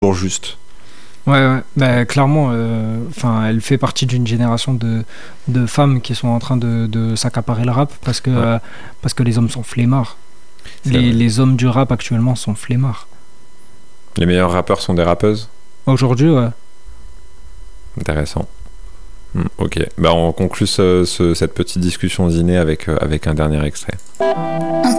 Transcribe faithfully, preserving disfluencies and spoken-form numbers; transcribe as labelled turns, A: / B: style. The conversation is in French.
A: toujours juste.
B: Ouais, ouais. Bah, clairement, enfin, euh, elle fait partie d'une génération de, de femmes qui sont en train de, de s'accaparer le rap parce que, ouais. euh, parce que les hommes sont flemmards. Les, les hommes du rap actuellement sont flemmards.
A: Les meilleurs rappeurs sont des rappeuses ?
B: Aujourd'hui, ouais.
A: Intéressant. Mmh, ok, bah, on conclut ce, ce, cette petite discussion dîner avec, euh, avec un dernier extrait.